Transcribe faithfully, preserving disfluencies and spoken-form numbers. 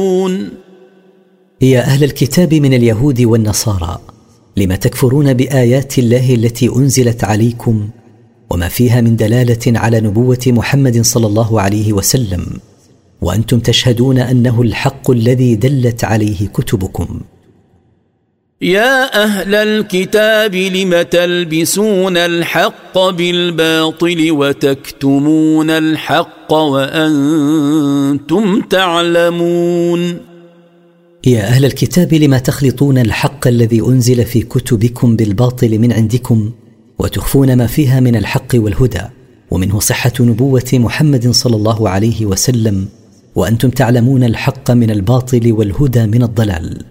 يا أهل الكتاب من اليهود والنصارى، لم تكفرون بآيات الله التي أنزلت عليكم وما فيها من دلالة على نبوة محمد صلى الله عليه وسلم، وأنتم تشهدون أنه الحق الذي دلت عليه كتبكم؟ يا أهل الكتاب لم تلبسون الحق بالباطل وتكتمون الحق وأنتم تعلمون. يا أهل الكتاب لم تخلطون الحق الذي أنزل في كتبكم بالباطل من عندكم وتخفون ما فيها من الحق والهدى ومنه صحة نبوة محمد صلى الله عليه وسلم، وأنتم تعلمون الحق من الباطل والهدى من الضلال.